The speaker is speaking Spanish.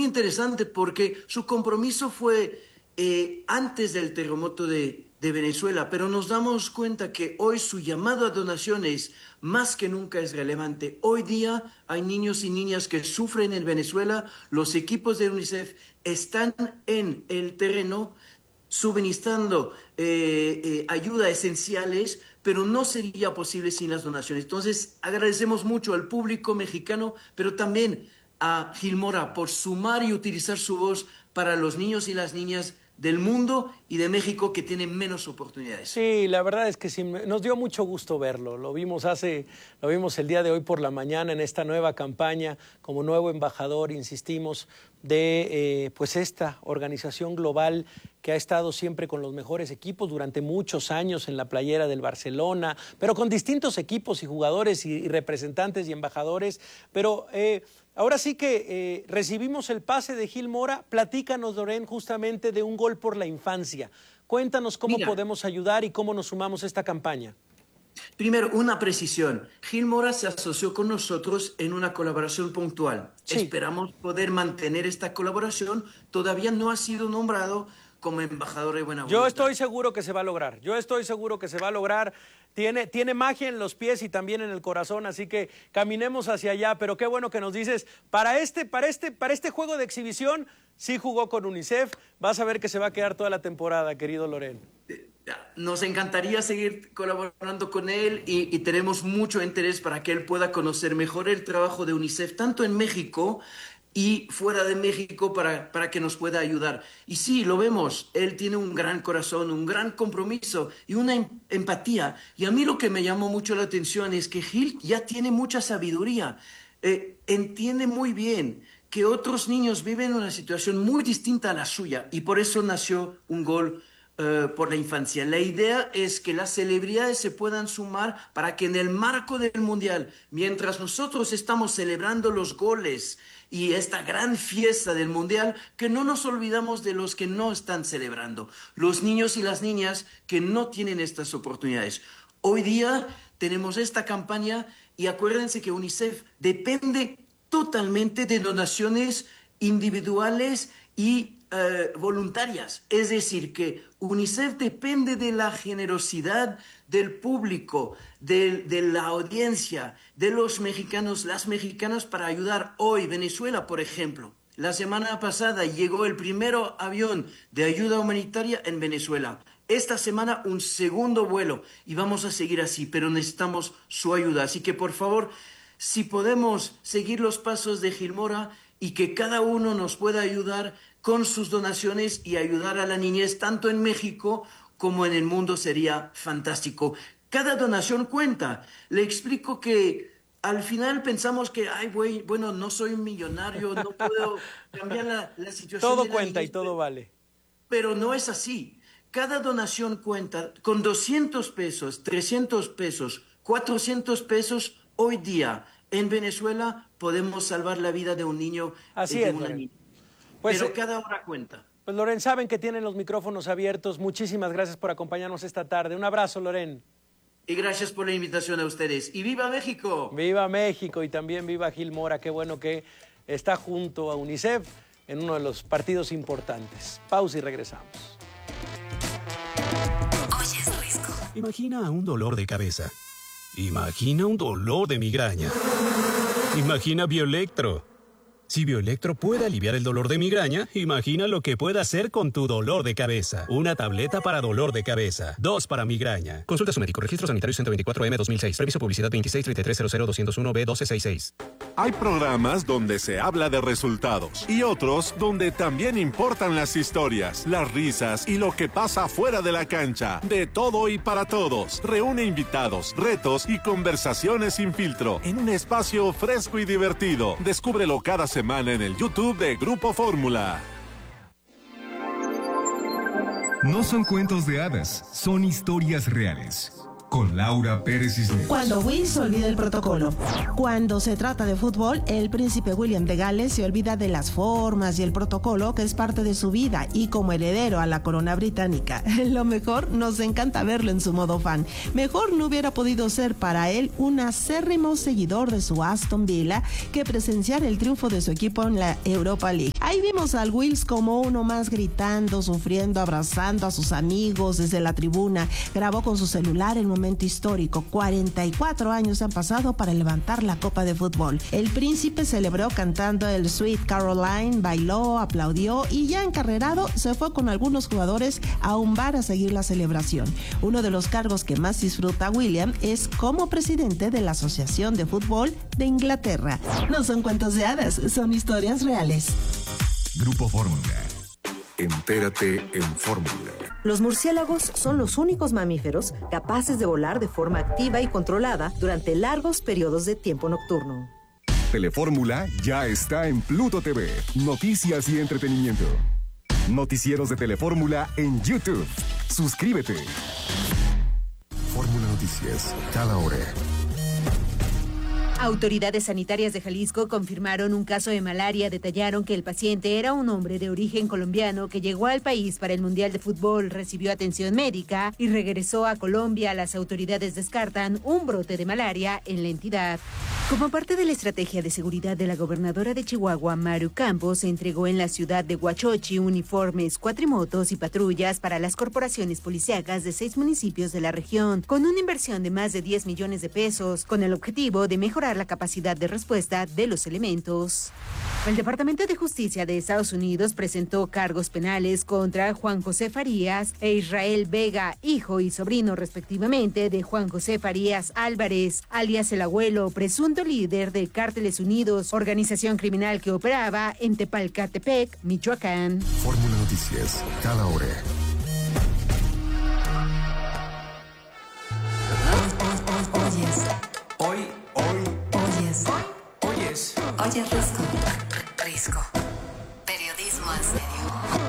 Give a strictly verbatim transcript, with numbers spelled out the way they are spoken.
muy interesante porque su compromiso fue eh, antes del terremoto de, de Venezuela, pero nos damos cuenta que hoy su llamado a donaciones más que nunca es relevante. Hoy día hay niños y niñas que sufren en Venezuela, los equipos de UNICEF están en el terreno suministrando eh, eh, ayuda esenciales, pero no sería posible sin las donaciones. Entonces, agradecemos mucho al público mexicano, pero también a Gilmora por sumar y utilizar su voz para los niños y las niñas del mundo y de México que tienen menos oportunidades. Sí, la verdad es que sí, nos dio mucho gusto verlo. Lo vimos hace, lo vimos el día de hoy por la mañana en esta nueva campaña como nuevo embajador, insistimos, de eh, pues esta organización global que ha estado siempre con los mejores equipos durante muchos años en la playera del Barcelona, pero con distintos equipos y jugadores y, y representantes y embajadores. Pero eh, ahora sí que eh, recibimos el pase de Gil Mora. Platícanos, Loren, justamente de un gol por la infancia. Cuéntanos cómo Mira, podemos ayudar y cómo nos sumamos a esta campaña. Primero, una precisión. Gil Mora se asoció con nosotros en una colaboración puntual. Sí. Esperamos poder mantener esta colaboración. Todavía no ha sido nombrado como embajador de buena voluntad. Yo estoy seguro que se va a lograr. Yo estoy seguro que se va a lograr. Tiene, tiene magia en los pies y también en el corazón, así que caminemos hacia allá. Pero qué bueno que nos dices, para este, para este, para este juego de exhibición, sí jugó con UNICEF. Vas a ver que se va a quedar toda la temporada, querido Loren. Nos encantaría seguir colaborando con él y, y tenemos mucho interés para que él pueda conocer mejor el trabajo de UNICEF, tanto en México y fuera de México, para, para que nos pueda ayudar. Y sí, lo vemos, él tiene un gran corazón, un gran compromiso y una em empatía. Y a mí lo que me llamó mucho la atención es que Gil ya tiene mucha sabiduría, eh, entiende muy bien que otros niños viven una situación muy distinta a la suya y por eso nació un gol Uh, por la infancia. La idea es que las celebridades se puedan sumar para que en el marco del Mundial, mientras nosotros estamos celebrando los goles y esta gran fiesta del Mundial, que no nos olvidamos de los que no están celebrando, los niños y las niñas que no tienen estas oportunidades. Hoy día tenemos esta campaña y acuérdense que UNICEF depende totalmente de donaciones individuales y eh, voluntarias. Es decir, que UNICEF depende de la generosidad del público, de, de la audiencia, de los mexicanos, las mexicanas para ayudar hoy. Venezuela, por ejemplo. La semana pasada llegó el primer avión de ayuda humanitaria en Venezuela. Esta semana un segundo vuelo y vamos a seguir así, pero necesitamos su ayuda. Así que, por favor, si podemos seguir los pasos de Gil Mora y que cada uno nos pueda ayudar con sus donaciones y ayudar a la niñez tanto en México como en el mundo, sería fantástico. Cada donación cuenta. Le explico que al final pensamos que, ay, güey, bueno, no soy un millonario, no puedo cambiar la, la situación. Todo de la cuenta niñez, y todo pero, vale. Pero no es así. Cada donación cuenta. Con doscientos pesos, trescientos pesos, cuatrocientos pesos, hoy día en Venezuela podemos salvar la vida de un niño. Así de es, una Loren. niña. Pues, Pero eh, cada hora cuenta. Pues Loren, saben que tienen los micrófonos abiertos. Muchísimas gracias por acompañarnos esta tarde. Un abrazo, Loren. Y gracias por la invitación a ustedes. ¡Y viva México! Viva México y también viva Gil Mora. Qué bueno que está junto a UNICEF en uno de los partidos importantes. Pausa y regresamos. Oyes Risco. Imagina un dolor de cabeza. Imagina un dolor de migraña. Imagina Bioelectro. Si Bioelectro puede aliviar el dolor de migraña, imagina lo que puede hacer con tu dolor de cabeza. Una tableta para dolor de cabeza. Dos para migraña. Consulta a su médico. Registro sanitario ciento veinticuatro M dos mil seis. Previso publicidad veintiséis treinta y tres cero cero doscientos uno B doce sesenta y seis. Hay programas donde se habla de resultados y otros donde también importan las historias, las risas y lo que pasa fuera de la cancha. De todo y para todos. Reúne invitados, retos y conversaciones sin filtro en un espacio fresco y divertido. Descúbrelo cada semana en el YouTube de Grupo Fórmula. No son cuentos de hadas, son historias reales. con Laura Pérez Cisneros. Cuando Will se olvida el protocolo. Cuando se trata de fútbol, el príncipe William de Gales se olvida de las formas y el protocolo que es parte de su vida y como heredero a la corona británica. Lo mejor, nos encanta verlo en su modo fan. Mejor no hubiera podido ser para él un acérrimo seguidor de su Aston Villa que presenciar el triunfo de su equipo en la Europa League. Ahí vimos al Wills como uno más gritando, sufriendo, abrazando a sus amigos desde la tribuna. Grabó con su celular el momento histórico. cuarenta y cuatro años han pasado para levantar la copa de fútbol. El príncipe celebró cantando el Sweet Caroline, bailó, aplaudió y ya encarrerado se fue con algunos jugadores a un bar a seguir la celebración. Uno de los cargos que más disfruta William es como presidente de la Asociación de Fútbol de Inglaterra. No son cuentos de hadas, son historias reales. Grupo Fórmula. Entérate en Fórmula. Los murciélagos son los únicos mamíferos capaces de volar de forma activa y controlada durante largos periodos de tiempo nocturno. Telefórmula ya está en Pluto T V. Noticias y entretenimiento. Noticieros de Telefórmula en YouTube. Suscríbete. Fórmula Noticias, cada hora. Autoridades sanitarias de Jalisco confirmaron un caso de malaria. Detallaron que el paciente era un hombre de origen colombiano que llegó al país para el Mundial de Fútbol, recibió atención médica y regresó a Colombia. Las autoridades descartan un brote de malaria en la entidad. Como parte de la estrategia de seguridad de la gobernadora de Chihuahua, Maru Campos, se entregó en la ciudad de Huachochi uniformes, cuatrimotos y patrullas para las corporaciones policíacas de seis municipios de la región, con una inversión de más de diez millones de pesos, con el objetivo de mejorar la capacidad de respuesta de los elementos. El Departamento de Justicia de Estados Unidos presentó cargos penales contra Juan José Farías e Israel Vega, hijo y sobrino respectivamente de Juan José Farías Álvarez, alias El Abuelo, presunto líder de Cárteles Unidos, organización criminal que operaba en Tepalcatepec, Michoacán. Fórmula Noticias, cada hora. Oyes. Hoy, hoy. Oyes. Oyes. Oyes Risco. Risco.